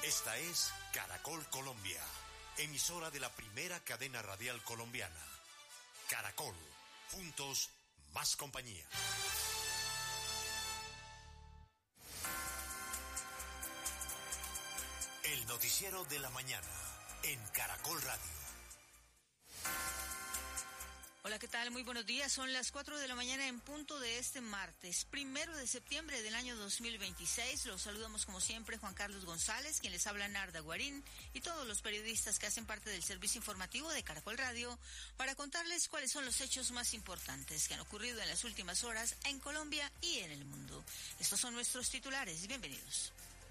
Esta es Caracol Colombia, emisora de la primera cadena radial colombiana. Caracol, juntos, más compañía. El noticiero de la mañana, en Caracol Radio. Hola, ¿qué tal? Muy buenos días. Son las 4 de la mañana en punto de este martes, 1 de septiembre del año 2026. Los saludamos como siempre Juan Carlos González, quien les habla Narda Guarín, y todos los periodistas que hacen parte del servicio informativo de Caracol Radio para contarles cuáles son los hechos más importantes que han ocurrido en las últimas horas en Colombia y en el mundo. Estos son nuestros titulares. Bienvenidos.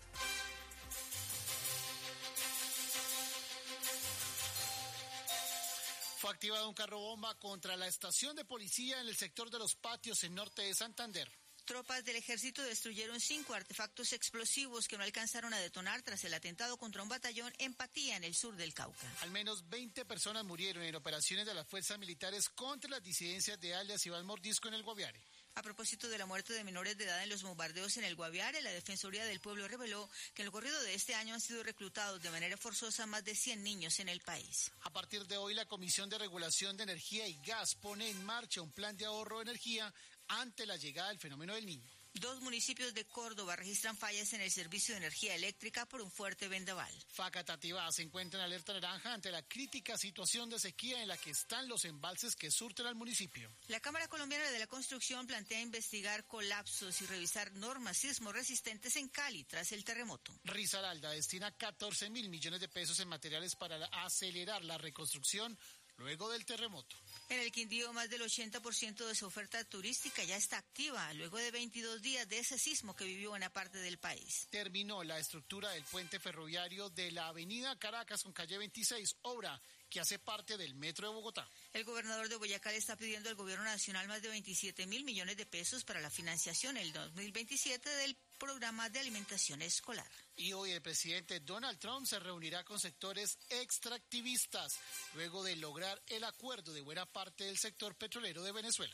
Fue activado un carro bomba contra la estación de policía en el sector de Los Patios, en norte de Santander. Tropas del ejército destruyeron 5 artefactos explosivos que no alcanzaron a detonar tras el atentado contra un batallón en Patía, en el sur del Cauca. Al menos 20 personas murieron en operaciones de las fuerzas militares contra las disidencias de alias Iván Mordisco en el Guaviare. A propósito de la muerte de menores de edad en los bombardeos en el Guaviare, la Defensoría del Pueblo reveló que en el corrido de este año han sido reclutados de manera forzosa más de 100 niños en el país. A partir de hoy, la Comisión de Regulación de Energía y Gas pone en marcha un plan de ahorro de energía ante la llegada del fenómeno del Niño. 2 municipios de Córdoba registran fallas en el servicio de energía eléctrica por un fuerte vendaval. Facatativá se encuentra en alerta naranja ante la crítica situación de sequía en la que están los embalses que surten al municipio. La Cámara Colombiana de la Construcción plantea investigar colapsos y revisar normas sismo resistentes en Cali tras el terremoto. Risaralda destina 14.000 millones de pesos en materiales para acelerar la reconstrucción luego del terremoto. En el Quindío, más del 80% de su oferta turística ya está activa, luego de 22 días de ese sismo que vivió buena parte del país. Terminó la estructura del puente ferroviario de la avenida Caracas con calle 26, obra que hace parte del Metro de Bogotá. El gobernador de Boyacá le está pidiendo al gobierno nacional más de 27.000 millones de pesos para la financiación en el 2027 del programa de alimentación escolar. Y hoy el presidente Donald Trump se reunirá con sectores extractivistas luego de lograr el acuerdo de buena parte del sector petrolero de Venezuela.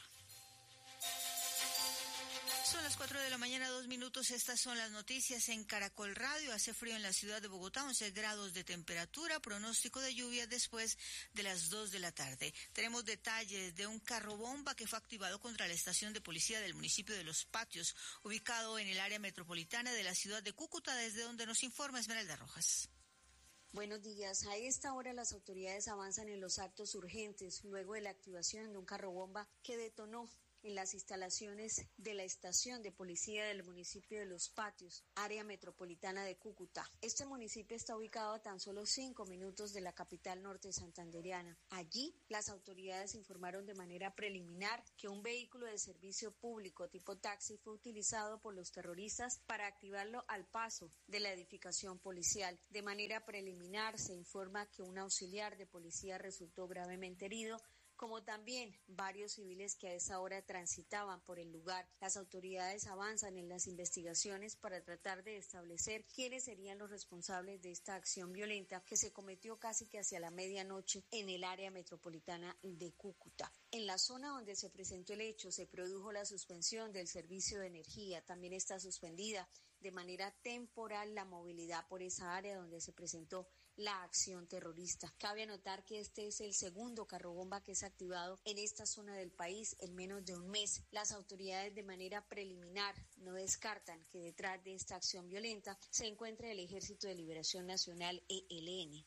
Son las 4 de la mañana, 2 minutos. Estas son las noticias en Caracol Radio. Hace frío en la ciudad de Bogotá, 11 grados de temperatura, pronóstico de lluvia después de las 2 de la tarde. Tenemos detalles de un carro bomba que fue activado contra la estación de policía del municipio de Los Patios, ubicado en el área metropolitana de la ciudad de Cúcuta, desde donde nos informa Esmeralda Rojas. Buenos días. A esta hora las autoridades avanzan en los actos urgentes luego de la activación de un carro bomba que detonó en las instalaciones de la estación de policía del municipio de Los Patios, área metropolitana de Cúcuta. Este municipio está ubicado a tan solo 5 minutos de la capital norte santandereana. Allí, las autoridades informaron de manera preliminar que un vehículo de servicio público tipo taxi fue utilizado por los terroristas para activarlo al paso de la edificación policial. De manera preliminar, se informa que un auxiliar de policía resultó gravemente herido, como también varios civiles que a esa hora transitaban por el lugar. Las autoridades avanzan en las investigaciones para tratar de establecer quiénes serían los responsables de esta acción violenta que se cometió casi que hacia la medianoche en el área metropolitana de Cúcuta. En la zona donde se presentó el hecho se produjo la suspensión del servicio de energía. También está suspendida de manera temporal la movilidad por esa área donde se presentó la acción terrorista. Cabe anotar que este es el segundo carro bomba que es activado en esta zona del país en menos de un mes. Las autoridades de manera preliminar no descartan que detrás de esta acción violenta se encuentre el Ejército de Liberación Nacional, ELN.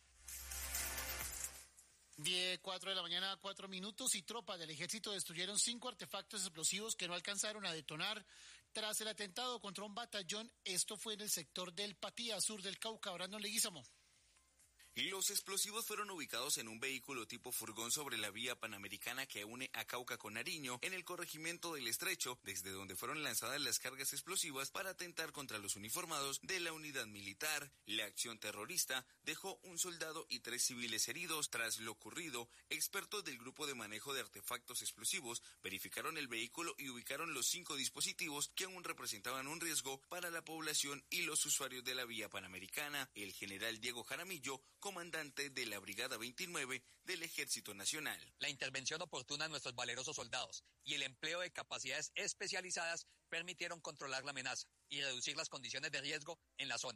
4 de la mañana, 4 minutos, y tropas del ejército destruyeron 5 artefactos explosivos que no alcanzaron a detonar tras el atentado contra un batallón. Esto fue en el sector del Patía, sur del Cauca. Brandon Leguizamo. Los explosivos fueron ubicados en un vehículo tipo furgón sobre la vía panamericana que une a Cauca con Nariño, en el corregimiento del Estrecho, desde donde fueron lanzadas las cargas explosivas para atentar contra los uniformados de la unidad militar. La acción terrorista dejó un soldado y 3 civiles heridos. Tras lo ocurrido, expertos del Grupo de Manejo de Artefactos Explosivos verificaron el vehículo y ubicaron los 5 dispositivos que aún representaban un riesgo para la población y los usuarios de la vía panamericana. El general Diego Jaramillo, comandante de la Brigada 29 del Ejército Nacional. La intervención oportuna de nuestros valerosos soldados y el empleo de capacidades especializadas permitieron controlar la amenaza y reducir las condiciones de riesgo en la zona.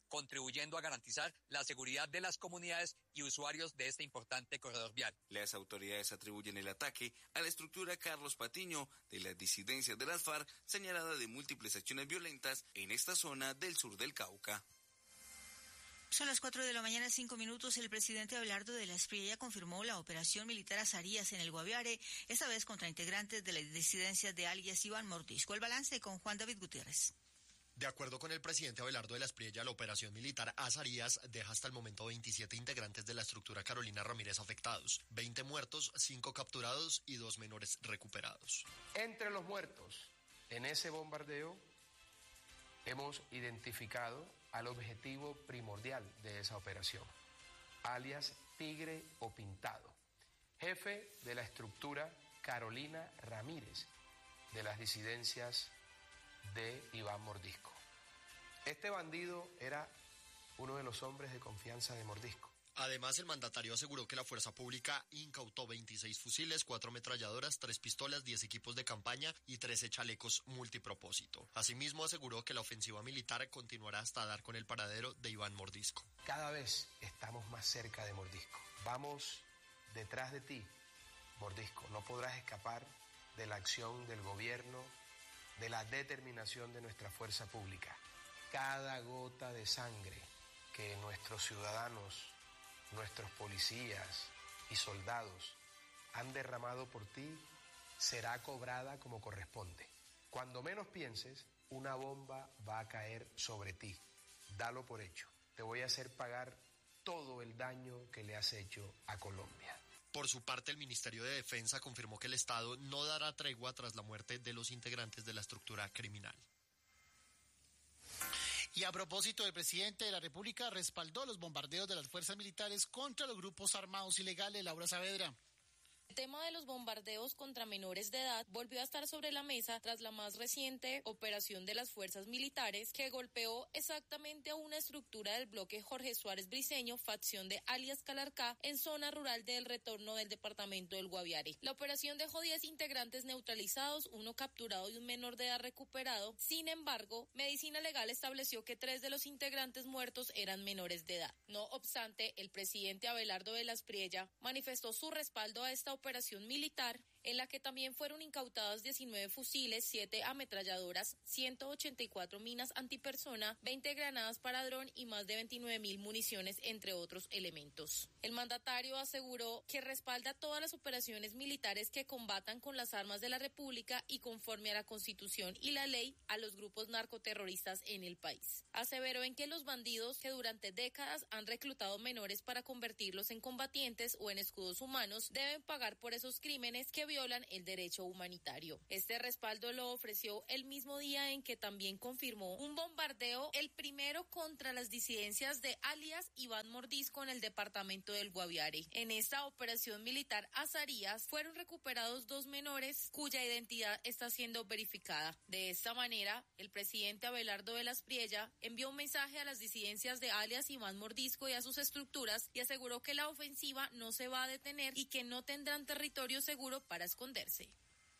contribuyendo a garantizar la seguridad de las comunidades y usuarios de este importante corredor vial. Las autoridades atribuyen el ataque a la estructura Carlos Patiño de las disidencias de las FARC, señalada de múltiples acciones violentas en esta zona del sur del Cauca. Son las 4 de la mañana, 5 minutos. El presidente Abelardo de la Espriella confirmó la operación militar Azarías en el Guaviare, esta vez contra integrantes de las disidencias de alias Iván Mordisco. El balance con Juan David Gutiérrez. De acuerdo con el presidente Abelardo de la Espriella, la operación militar Azarías deja hasta el momento 27 integrantes de la estructura Carolina Ramírez afectados, 20 muertos, 5 capturados y 2 menores recuperados. Entre los muertos en ese bombardeo hemos identificado al objetivo primordial de esa operación, alias Tigre o Pintado, jefe de la estructura Carolina Ramírez, de las disidencias de Iván Mordisco. Este bandido era uno de los hombres de confianza de Mordisco. Además, el mandatario aseguró que la fuerza pública incautó 26 fusiles, 4 ametralladoras, 3 pistolas, 10 equipos de campaña y 13 chalecos multipropósito. Asimismo, aseguró que la ofensiva militar continuará hasta dar con el paradero de Iván Mordisco. Cada vez estamos más cerca de Mordisco. Vamos detrás de ti, Mordisco. No podrás escapar de la acción del gobierno, de la determinación de nuestra fuerza pública. Cada gota de sangre que nuestros ciudadanos, nuestros policías y soldados han derramado por ti será cobrada como corresponde. Cuando menos pienses, una bomba va a caer sobre ti. Dalo por hecho. Te voy a hacer pagar todo el daño que le has hecho a Colombia. Por su parte, el Ministerio de Defensa confirmó que el Estado no dará tregua tras la muerte de los integrantes de la estructura criminal. Y a propósito, el presidente de la República respaldó los bombardeos de las fuerzas militares contra los grupos armados ilegales. Laura Saavedra. El tema de los bombardeos contra menores de edad volvió a estar sobre la mesa tras la más reciente operación de las fuerzas militares que golpeó exactamente a una estructura del bloque Jorge Suárez Briceño, facción de alias Calarcá, en zona rural del Retorno del departamento del Guaviare. La operación dejó 10 integrantes neutralizados, 1 capturado y un menor de edad recuperado. Sin embargo, Medicina Legal estableció que 3 de los integrantes muertos eran menores de edad. No obstante, el presidente Abelardo de la Espriella manifestó su respaldo a esta operación militar, en la que también fueron incautadas 19 fusiles, 7 ametralladoras, 184 minas antipersona, 20 granadas para dron y más de 29.000 municiones, entre otros elementos. El mandatario aseguró que respalda todas las operaciones militares que combatan con las armas de la República y conforme a la Constitución y la ley a los grupos narcoterroristas en el país. Aseveró en que los bandidos que durante décadas han reclutado menores para convertirlos en combatientes o en escudos humanos deben pagar por esos crímenes que violan el derecho humanitario. Este respaldo lo ofreció el mismo día en que también confirmó un bombardeo, el primero contra las disidencias de alias Iván Mordisco en el departamento del Guaviare. En esta operación militar Azarías fueron recuperados 2 menores cuya identidad está siendo verificada. De esta manera, el presidente Abelardo de la Espriella envió un mensaje a las disidencias de alias Iván Mordisco y a sus estructuras y aseguró que la ofensiva no se va a detener y que no tendrán territorio seguro para esconderse.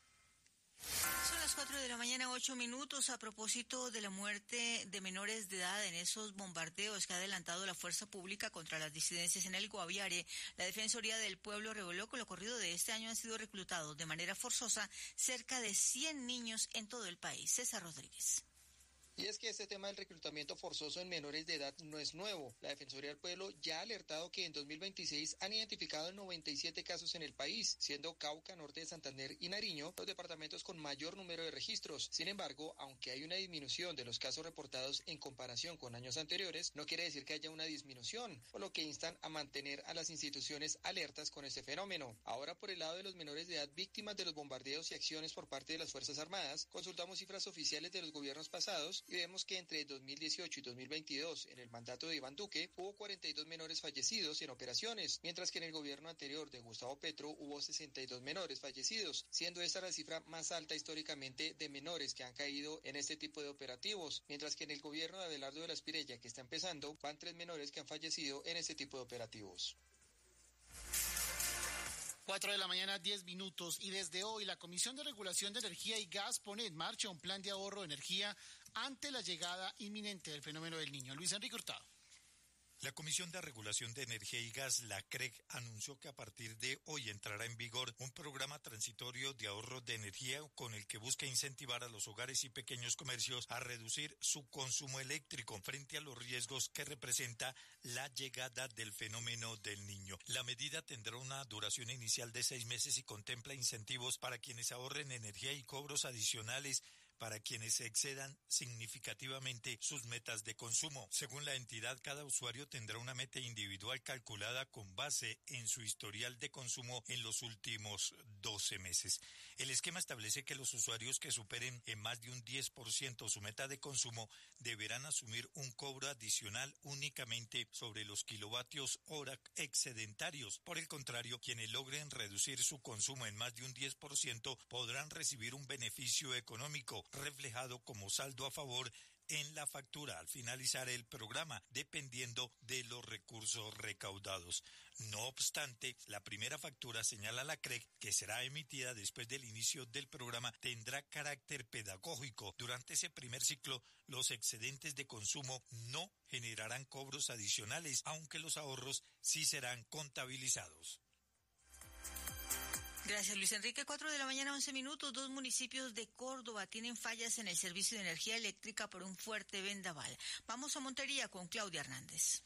Son las 4 de la mañana, 8 minutos. A propósito de la muerte de menores de edad en esos bombardeos que ha adelantado la fuerza pública contra las disidencias en el Guaviare, la Defensoría del Pueblo reveló que lo ocurrido de este año han sido reclutados de manera forzosa cerca de 100 niños en todo el país. César Rodríguez. Y es que este tema del reclutamiento forzoso en menores de edad no es nuevo. La Defensoría del Pueblo ya ha alertado que en 2026 han identificado 97 casos en el país, siendo Cauca, Norte de Santander y Nariño los departamentos con mayor número de registros. Sin embargo, aunque hay una disminución de los casos reportados en comparación con años anteriores, no quiere decir que haya una disminución, por lo que instan a mantener a las instituciones alertas con este fenómeno. Ahora, por el lado de los menores de edad víctimas de los bombardeos y acciones por parte de las Fuerzas Armadas, consultamos cifras oficiales de los gobiernos pasados y vemos que entre 2018 y 2022, en el mandato de Iván Duque, hubo 42 menores fallecidos en operaciones, mientras que en el gobierno anterior de Gustavo Petro hubo 62 menores fallecidos, siendo esta la cifra más alta históricamente de menores que han caído en este tipo de operativos, mientras que en el gobierno de Abelardo de la Espriella, que está empezando, van 3 menores que han fallecido en este tipo de operativos. 4 de la mañana, 10 minutos, y desde hoy la Comisión de Regulación de Energía y Gas pone en marcha un plan de ahorro de energía ante la llegada inminente del fenómeno del Niño. Luis Enrique Hurtado. La Comisión de Regulación de Energía y Gas, la CREG, anunció que a partir de hoy entrará en vigor un programa transitorio de ahorro de energía con el que busca incentivar a los hogares y pequeños comercios a reducir su consumo eléctrico frente a los riesgos que representa la llegada del fenómeno del Niño. La medida tendrá una duración inicial de 6 meses y contempla incentivos para quienes ahorren energía y cobros adicionales para quienes excedan significativamente sus metas de consumo. Según la entidad, cada usuario tendrá una meta individual calculada con base en su historial de consumo en los últimos 12 meses. El esquema establece que los usuarios que superen en más de un 10% su meta de consumo deberán asumir un cobro adicional únicamente sobre los kilovatios hora excedentarios. Por el contrario, quienes logren reducir su consumo en más de un 10% podrán recibir un beneficio económico reflejado como saldo a favor en la factura al finalizar el programa, dependiendo de los recursos recaudados. No obstante, la primera factura, señala la CREG, que será emitida después del inicio del programa, tendrá carácter pedagógico. Durante ese primer ciclo, los excedentes de consumo no generarán cobros adicionales, aunque los ahorros sí serán contabilizados. Gracias, Luis Enrique. 4 de la mañana, 11 minutos. 2 municipios de Córdoba tienen fallas en el servicio de energía eléctrica por un fuerte vendaval. Vamos a Montería con Claudia Hernández.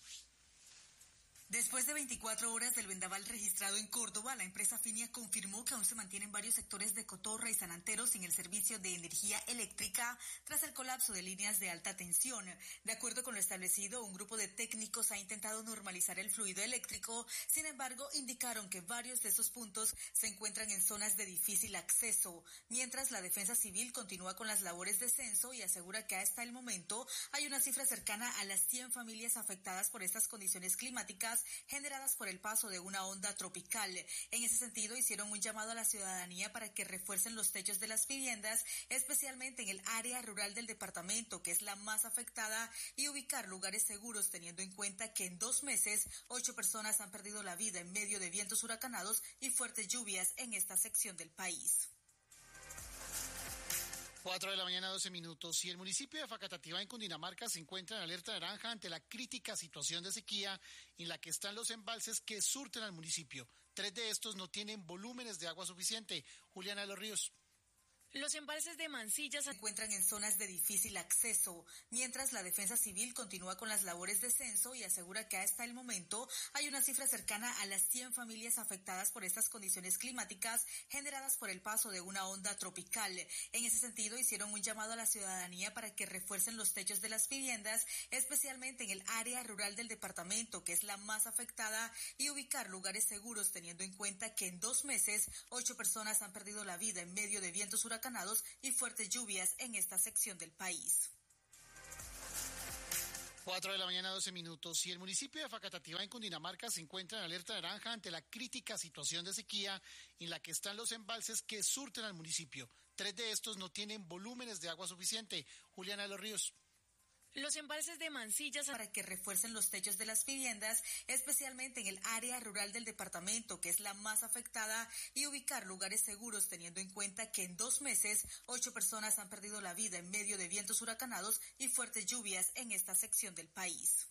Después de 24 horas del vendaval registrado en Córdoba, la empresa Finia confirmó que aún se mantienen varios sectores de Cotorra y San Antero sin el servicio de energía eléctrica tras el colapso de líneas de alta tensión. De acuerdo con lo establecido, un grupo de técnicos ha intentado normalizar el fluido eléctrico. Sin embargo, indicaron que varios de esos puntos se encuentran en zonas de difícil acceso, mientras la Defensa Civil continúa con las labores de censo y asegura que hasta el momento hay una cifra cercana a las 100 familias afectadas por estas condiciones climáticas generadas por el paso de una onda tropical. En ese sentido, hicieron un llamado a la ciudadanía para que refuercen los techos de las viviendas, especialmente en el área rural del departamento, que es la más afectada, y ubicar lugares seguros, teniendo en cuenta que en 2 meses 8 personas han perdido la vida en medio de vientos huracanados y fuertes lluvias en esta sección del país. 4 de la mañana, 12 minutos. Y el municipio de Facatativá, en Cundinamarca, se encuentra en alerta naranja ante la crítica situación de sequía en la que están los embalses que surten al municipio. 3 de estos no tienen volúmenes de agua suficiente. Juliana de los Ríos. Los embalses de Mansilla se encuentran en zonas de difícil acceso, mientras la Defensa Civil continúa con las labores de censo y asegura que hasta el momento hay una cifra cercana a las 100 familias afectadas por estas condiciones climáticas generadas por el paso de una onda tropical. En ese sentido, hicieron un llamado a la ciudadanía para que refuercen los techos de las viviendas, especialmente en el área rural del departamento, que es la más afectada, y ubicar lugares seguros, teniendo en cuenta que en 2 meses 8 personas han perdido la vida en medio de vientos huracanados y fuertes lluvias en esta sección del país. 4 de la mañana, 12 minutos. Y el municipio de Facatativá, en Cundinamarca, se encuentra en alerta naranja ante la crítica situación de sequía en la que están los embalses que surten al municipio. 3 de estos no tienen volúmenes de agua suficiente. Juliana de los Ríos. Los embalses de Mansilla para que refuercen los techos de las viviendas, especialmente en el área rural del departamento, que es la más afectada, y ubicar lugares seguros, teniendo en cuenta que en 2 meses 8 personas han perdido la vida en medio de vientos huracanados y fuertes lluvias en esta sección del país.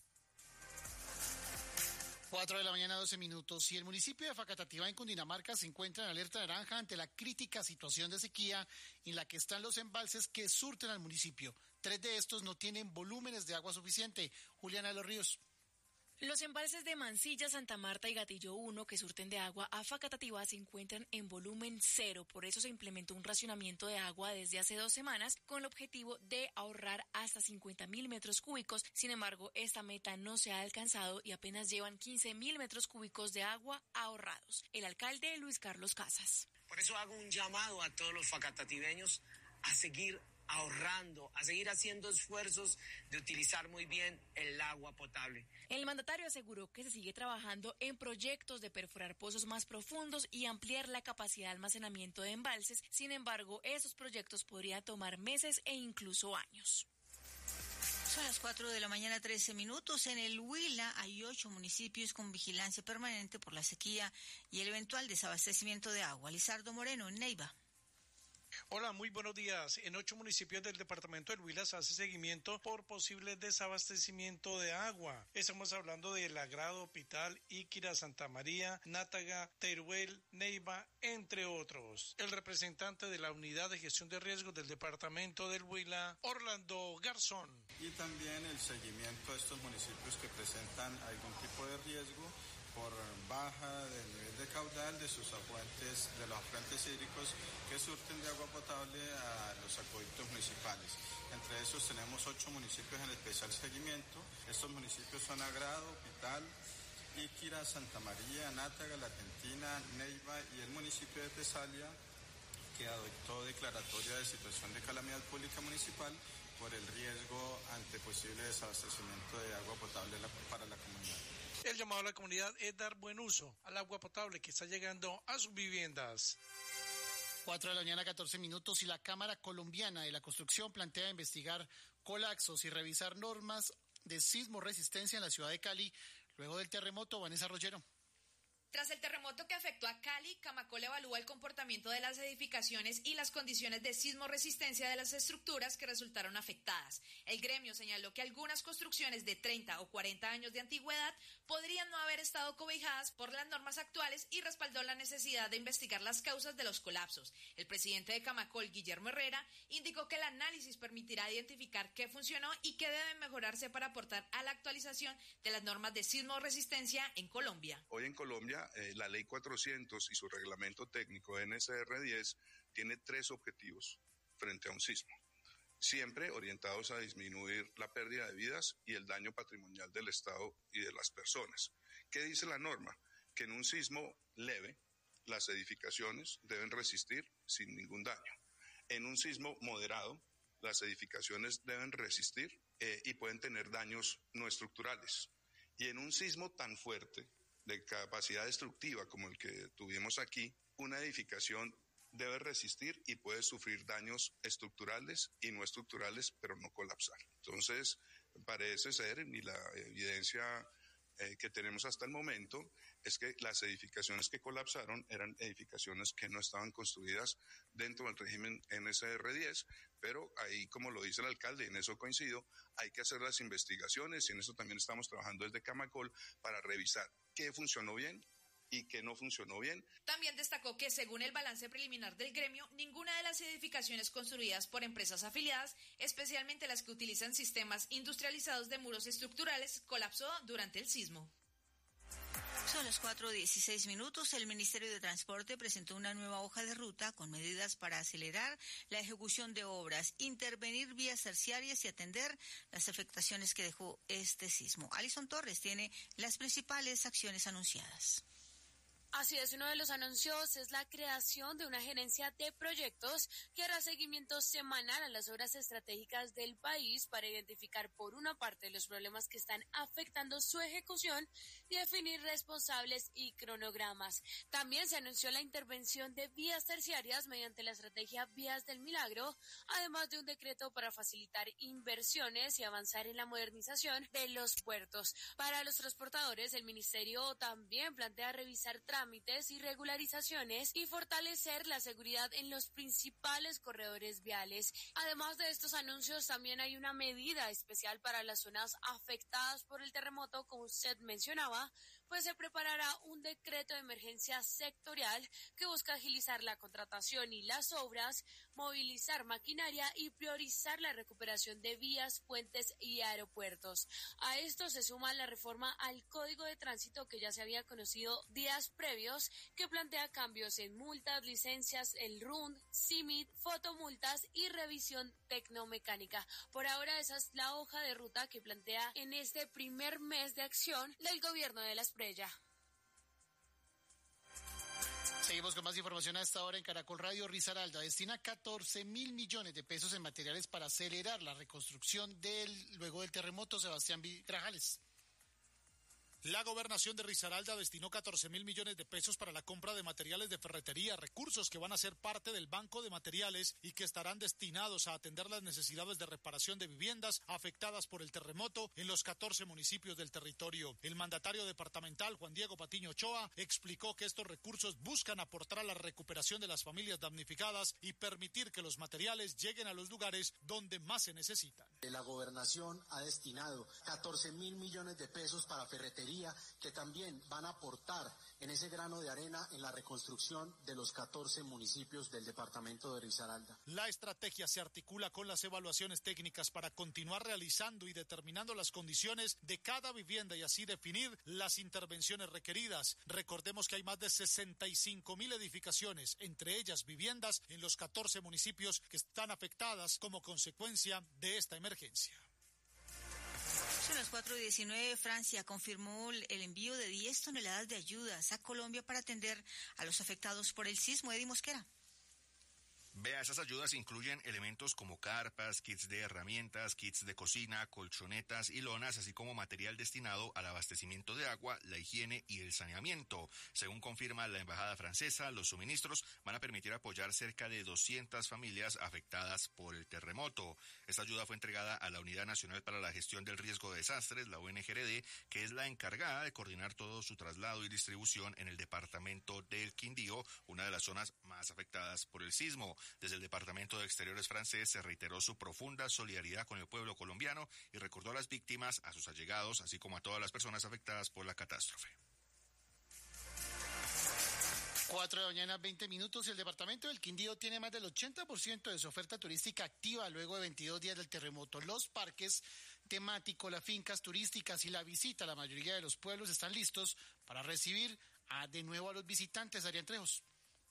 4 de la mañana, 12 minutos. Y el municipio de Facatativá, en Cundinamarca, se encuentra en alerta naranja ante la crítica situación de sequía en la que están los embalses que surten al municipio. 3 de estos no tienen volúmenes de agua suficiente. Juliana de los Ríos. Los embalses de Mansilla, Santa Marta y Gatillo 1 que surten de agua a Facatativá se encuentran en volumen 0. Por eso se implementó un racionamiento de agua desde hace 2 semanas con el objetivo de ahorrar hasta 50.000 metros cúbicos. Sin embargo, esta meta no se ha alcanzado y apenas llevan 15.000 metros cúbicos de agua ahorrados. El alcalde Luis Carlos Casas. Por eso hago un llamado a todos los facatativeños a seguir ahorrando, a seguir haciendo esfuerzos de utilizar muy bien el agua potable. El mandatario aseguró que se sigue trabajando en proyectos de perforar pozos más profundos y ampliar la capacidad de almacenamiento de embalses. Sin embargo, esos proyectos podrían tomar meses e incluso años. Son las 4 de la mañana, 13 minutos. En el Huila hay 8 municipios con vigilancia permanente por la sequía y el eventual desabastecimiento de agua. Lizardo Moreno, en Neiva. Hola, muy buenos días. En 8 municipios del departamento del Huila se hace seguimiento por posible desabastecimiento de agua. Estamos hablando de La Grado, Pital, Iquira, Santa María, Nátaga, Teruel, Neiva, entre otros. El representante de la Unidad de Gestión de Riesgos del departamento del Huila, Orlando Garzón. Y también el seguimiento a estos municipios que presentan algún tipo de riesgo por baja del nivel de caudal de sus afluentes, de los afluentes hídricos que surten de agua potable a los acueductos municipales. Entre esos tenemos 8 municipios en especial seguimiento. Estos municipios son Agrado, Pital, Iquira, Santa María, Nátaga, La Argentina, Neiva y el municipio de Tesalia, que adoptó declaratoria de situación de calamidad pública municipal por el riesgo ante posible desabastecimiento de agua potable para la comunidad. El llamado a la comunidad es dar buen uso al agua potable que está llegando a sus viviendas. 4 de la mañana, 14 minutos, y la Cámara Colombiana de la Construcción plantea investigar colapsos y revisar normas de sismo resistencia en la ciudad de Cali luego del terremoto. Vanessa Rollero. Tras el terremoto que afectó a Cali, Camacol evalúa el comportamiento de las edificaciones y las condiciones de sismo resistencia de las estructuras que resultaron afectadas. El gremio señaló que algunas construcciones de 30 o 40 años de antigüedad podrían no haber estado cobijadas por las normas actuales y respaldó la necesidad de investigar las causas de los colapsos. El presidente de Camacol, Guillermo Herrera, indicó que el análisis permitirá identificar qué funcionó y qué debe mejorarse para aportar a la actualización de las normas de sismo resistencia en Colombia. Hoy en Colombia, la Ley 400 y su reglamento técnico NSR 10 tiene 3 objetivos frente a un sismo, siempre orientados a disminuir la pérdida de vidas y el daño patrimonial del Estado y de las personas. ¿Qué dice la norma? Que en un sismo leve, las edificaciones deben resistir sin ningún daño. En un sismo moderado, las edificaciones deben resistir y pueden tener daños no estructurales. Y en un sismo tan fuerte, de capacidad destructiva como el que tuvimos aquí, una edificación debe resistir y puede sufrir daños estructurales y no estructurales, pero no colapsar. Entonces, parece ser, y la evidencia que tenemos hasta el momento, es que las edificaciones que colapsaron eran edificaciones que no estaban construidas dentro del régimen NSR 10, pero ahí, como lo dice el alcalde, y en eso coincido, hay que hacer las investigaciones y en eso también estamos trabajando desde Camacol para revisar qué funcionó bien y qué no funcionó bien. También destacó que, según el balance preliminar del gremio, ninguna de las edificaciones construidas por empresas afiliadas, especialmente las que utilizan sistemas industrializados de muros estructurales, colapsó durante el sismo. Son las 4:16 minutos. El Ministerio de Transporte presentó una nueva hoja de ruta con medidas para acelerar la ejecución de obras, intervenir vías terciarias y atender las afectaciones que dejó este sismo. Alison Torres tiene las principales acciones anunciadas. Así es, uno de los anuncios es la creación de una gerencia de proyectos que hará seguimiento semanal a las obras estratégicas del país para identificar por una parte los problemas que están afectando su ejecución y definir responsables y cronogramas. También se anunció la intervención de vías terciarias mediante la estrategia Vías del Milagro, además de un decreto para facilitar inversiones y avanzar en la modernización de los puertos. Para los transportadores, el ministerio también plantea revisar trámites y regularizaciones y fortalecer la seguridad en los principales corredores viales. Además de estos anuncios, también hay una medida especial para las zonas afectadas por el terremoto, como usted mencionaba, pues se preparará un decreto de emergencia sectorial que busca agilizar la contratación y las obras, movilizar maquinaria y priorizar la recuperación de vías, puentes y aeropuertos. A esto se suma la reforma al Código de Tránsito que ya se había conocido días previos, que plantea cambios en multas, licencias, el RUND, CIMIT, fotomultas y revisión tecnomecánica. Por ahora esa es la hoja de ruta que plantea en este primer mes de acción del gobierno de la Esprella. Seguimos con más información a esta hora en Caracol Radio. Risaralda destina 14.000 millones de pesos en materiales para acelerar la reconstrucción luego del terremoto. Sebastián Grajales. La gobernación de Risaralda destinó 14.000 millones de pesos para la compra de materiales de ferretería, recursos que van a ser parte del banco de materiales y que estarán destinados a atender las necesidades de reparación de viviendas afectadas por el terremoto en los 14 municipios del territorio. El mandatario departamental, Juan Diego Patiño Ochoa, explicó que estos recursos buscan aportar a la recuperación de las familias damnificadas y permitir que los materiales lleguen a los lugares donde más se necesitan. La gobernación ha destinado 14.000 millones de pesos para ferretería, que también van a aportar en ese grano de arena en la reconstrucción de los 14 municipios del departamento de Risaralda. La estrategia se articula con las evaluaciones técnicas para continuar realizando y determinando las condiciones de cada vivienda y así definir las intervenciones requeridas. Recordemos que hay más de 65.000 edificaciones, entre ellas viviendas, en los 14 municipios que están afectadas como consecuencia de esta emergencia. Son las 4:19. Francia confirmó el envío de 10 toneladas de ayudas a Colombia para atender a los afectados por el sismo. Eddie Mosquera. Vea, esas ayudas incluyen elementos como carpas, kits de herramientas, kits de cocina, colchonetas y lonas, así como material destinado al abastecimiento de agua, la higiene y el saneamiento. Según confirma la embajada francesa, los suministros van a permitir apoyar cerca de 200 familias afectadas por el terremoto. Esta ayuda fue entregada a la Unidad Nacional para la Gestión del Riesgo de Desastres, la UNGRD, que es la encargada de coordinar todo su traslado y distribución en el departamento del Quindío, una de las zonas más afectadas por el sismo. Desde el Departamento de Exteriores francés se reiteró su profunda solidaridad con el pueblo colombiano y recordó a las víctimas, a sus allegados, así como a todas las personas afectadas por la catástrofe. 4:20 a.m. El departamento del Quindío tiene más del 80% de su oferta turística activa luego de 22 días del terremoto. Los parques temáticos, las fincas turísticas y la visita a la mayoría de los pueblos están listos para recibir de nuevo a los visitantes. Adrián Trejos.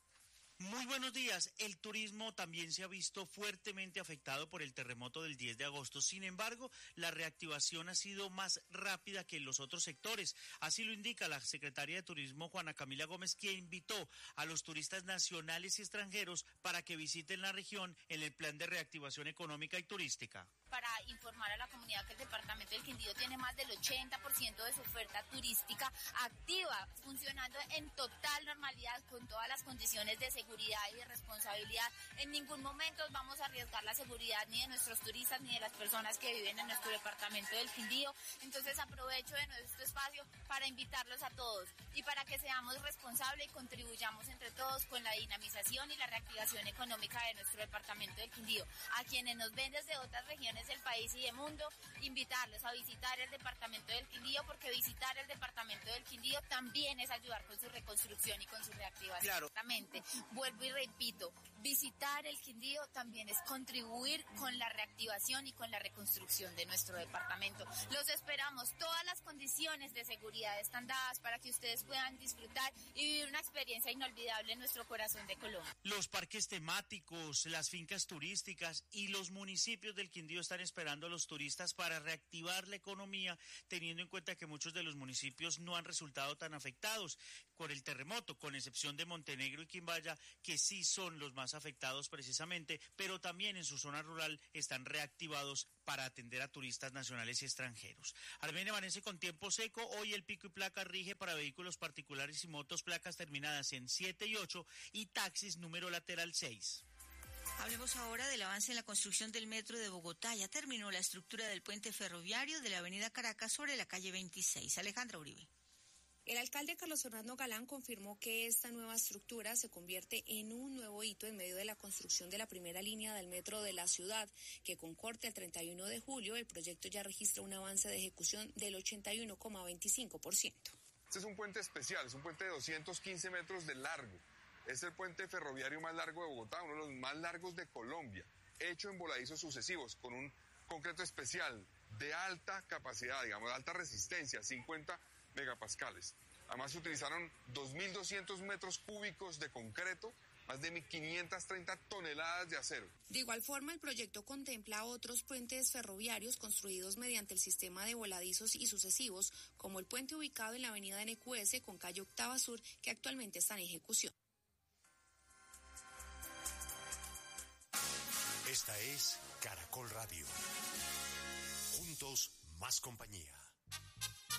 Muy buenos días. El turismo también se ha visto fuertemente afectado por el terremoto del 10 de agosto. Sin embargo, la reactivación ha sido más rápida que en los otros sectores. Así lo indica la secretaria de Turismo, Juana Camila Gómez, quien invitó a los turistas nacionales y extranjeros para que visiten la región en el plan de reactivación económica y turística. Para informar a la comunidad que el departamento del Quindío tiene más del 80% de su oferta turística activa, funcionando en total normalidad con todas las condiciones de seguridad y de responsabilidad. En ningún momento vamos a arriesgar la seguridad ni de nuestros turistas ni de las personas que viven en nuestro departamento del Quindío. Entonces aprovecho de nuestro espacio para invitarlos a todos y para que seamos responsables y contribuyamos entre todos con la dinamización y la reactivación económica de nuestro departamento del Quindío. A quienes nos ven desde otras regiones del país y del mundo, invitarlos a visitar el departamento del Quindío, porque visitar el departamento del Quindío también es ayudar con su reconstrucción y con su reactivación. Claro. Exactamente. Vuelvo y repito, visitar el Quindío también es contribuir con la reactivación y con la reconstrucción de nuestro departamento. Los esperamos. Todas las condiciones de seguridad están dadas para que ustedes puedan disfrutar y vivir una experiencia inolvidable en nuestro corazón de Colombia. Los parques temáticos, las fincas turísticas y los municipios del Quindío están esperando a los turistas para reactivar la economía, teniendo en cuenta que muchos de los municipios no han resultado tan afectados por el terremoto, con excepción de Montenegro y Quimbaya, que sí son los más afectados precisamente, pero también en su zona rural están reactivados para atender a turistas nacionales y extranjeros. Armenia amanece con tiempo seco. Hoy el pico y placa rige para vehículos particulares y motos, placas terminadas en 7 y 8 y taxis número lateral 6. Hablemos ahora del avance en la construcción del metro de Bogotá. Ya terminó la estructura del puente ferroviario de la avenida Caracas sobre la calle 26. Alejandra Uribe. El alcalde Carlos Fernando Galán confirmó que esta nueva estructura se convierte en un nuevo hito en medio de la construcción de la primera línea del metro de la ciudad, que con corte al 31 de julio el proyecto ya registra un avance de ejecución del 81,25%. Este es un puente especial, es un puente de 215 metros de largo. Es el puente ferroviario más largo de Bogotá, uno de los más largos de Colombia, hecho en voladizos sucesivos, con un concreto especial de alta capacidad, digamos, de alta resistencia, 50 megapascales. Además se utilizaron 2.200 metros cúbicos de concreto, más de 530 toneladas de acero. De igual forma, el proyecto contempla otros puentes ferroviarios construidos mediante el sistema de voladizos y sucesivos, como el puente ubicado en la avenida NQS con calle Octava Sur, que actualmente está en ejecución. Esta es Caracol Radio. Juntos, más compañía.